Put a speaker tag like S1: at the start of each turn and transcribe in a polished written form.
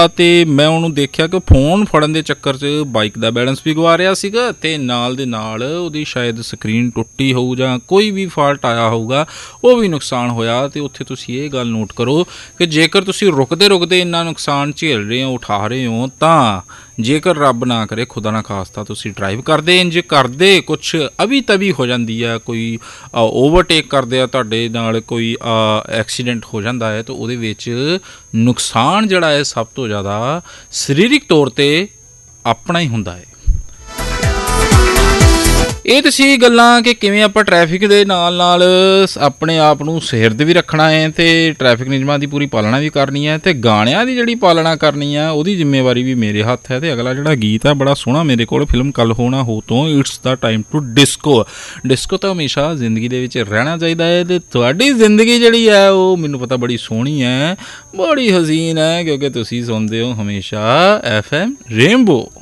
S1: ਅਤੇ ਮੈਂ ਉਹਨੂੰ ਦੇਖਿਆ ਕਿ ਫੋਨ ਫੜਨ ਦੇ ਚੱਕਰ 'ਚ ਬਾਈਕ ਦਾ ਬੈਲੈਂਸ ਵੀ ਗਵਾ ਰਿਹਾ ਸੀਗਾ ਅਤੇ ਨਾਲ ਦੇ ਨਾਲ ਉਹਦੀ ਸ਼ਾਇਦ ਸਕਰੀਨ ਟੁੱਟੀ ਹੋਊ ਜਾਂ ਕੋਈ ਵੀ ਫਾਲਟ ਆਇਆ ਹੋਊਗਾ, ਉਹ ਵੀ ਨੁਕਸਾਨ ਹੋਇਆ। ਅਤੇ ਉੱਥੇ ਤੁਸੀਂ ਇਹ ਗੱਲ ਨੋਟ ਕਰੋ ਕਿ ਜੇਕਰ ਤੁਸੀਂ ਰੁਕਦੇ ਇੰਨਾ ਨੁਕਸਾਨ ਝੇਲ ਰਹੇ ਹੋ, ਉਠਾ ਰਹੇ ਹੋ, ਤਾਂ ਜੇਕਰ ਰੱਬ ਨਾ ਕਰੇ, ਖੁਦਾ ਨਾ ਖਾਸਤਾ, ਤੁਸੀਂ ਡਰਾਈਵ ਕਰਦੇ ਇੰਜ ਕਰਦੇ ਕੁਛ ਅਵੀ ਤਵੀ ਹੋ ਜਾਂਦੀ ਹੈ, ਕੋਈ ਓਵਰਟੇਕ ਕਰਦੇ ਆ, ਤੁਹਾਡੇ ਨਾਲ ਕੋਈ ਐਕਸੀਡੈਂਟ ਹੋ ਜਾਂਦਾ ਹੈ, ਤਾਂ ਉਹਦੇ ਵਿੱਚ ਨੁਕਸਾਨ ਜਿਹੜਾ ਹੈ ਸਭ ਤੋਂ ਜ਼ਿਆਦਾ ਸਰੀਰਕ ਤੌਰ 'ਤੇ ਆਪਣਾ ਹੀ ਹੁੰਦਾ ਹੈ। ਇਹ ਤਾਂ ਸੀ ਗੱਲਾਂ ਕਿ ਕਿਵੇਂ ਆਪਾਂ ਟਰੈਫਿਕ ਦੇ ਨਾਲ ਆਪਣੇ ਆਪ ਨੂੰ ਸਿਰਦ ਵੀ ਰੱਖਣਾ ਹੈ ਅਤੇ ਟਰੈਫਿਕ ਨਿਯਮਾਂ ਦੀ ਪੂਰੀ ਪਾਲਣਾ ਵੀ ਕਰਨੀ ਹੈ, ਅਤੇ ਗਾਣਿਆਂ ਦੀ ਜਿਹੜੀ ਪਾਲਣਾ ਕਰਨੀ ਹੈ ਉਹਦੀ ਜ਼ਿੰਮੇਵਾਰੀ ਵੀ ਮੇਰੇ ਹੱਥ ਹੈ। ਅਤੇ ਅਗਲਾ ਜਿਹੜਾ ਗੀਤ ਹੈ ਬੜਾ ਸੋਹਣਾ ਮੇਰੇ ਕੋਲ, ਫਿਲਮ ਕੱਲ ਹੋ ਨਾ ਹੋ ਤੋਂ, it's the time to disco. Disco ਤਾਂ ਹਮੇਸ਼ਾ ਜ਼ਿੰਦਗੀ ਦੇ ਵਿੱਚ ਰਹਿਣਾ ਚਾਹੀਦਾ ਹੈ, ਅਤੇ ਤੁਹਾਡੀ ਜ਼ਿੰਦਗੀ ਜਿਹੜੀ ਹੈ ਉਹ ਮੈਨੂੰ ਪਤਾ ਬੜੀ ਸੋਹਣੀ ਹੈ, ਬੜੀ ਹਸੀਨ ਹੈ, ਕਿਉਂਕਿ ਤੁਸੀਂ ਸੁਣਦੇ ਹੋ ਹਮੇਸ਼ਾ FM ਰੇਨਬੋ।